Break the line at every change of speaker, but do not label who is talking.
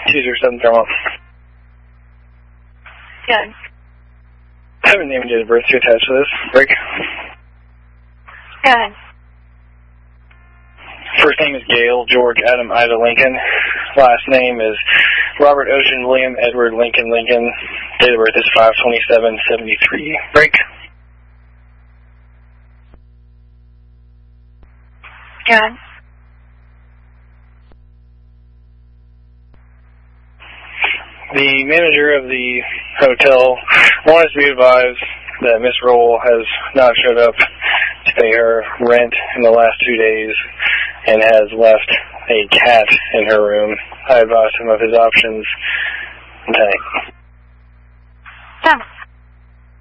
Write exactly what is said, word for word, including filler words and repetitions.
two zero seven Thermal.
Good.
I have a name and date of birth to attach to this. Break.
Good.
First name is Gail George Adam Ida Lincoln. Last name is Robert Ocean William Edward Lincoln Lincoln. Date of birth is five twenty-seven seventy-three. Break.
Good.
The manager of the hotel wanted to be advised that Miss Roll has not showed up to pay her rent in the last two days and has left a cat in her room. I advised him of his options. Okay.